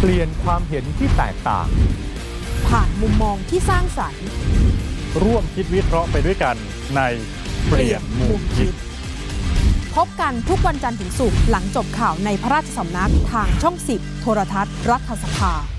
เปลี่ยนความเห็นที่แตกต่างผ่านมุมมองที่สร้างสรรค์ร่วมคิดวิเคราะห์ไปด้วยกันในเปลี่ยนมุมคิดพบกันทุกวันจันทร์ถึงศุกร์หลังจบข่าวในพระราชสำนักทางช่อง 10 โทรทัศน์รัฐสภา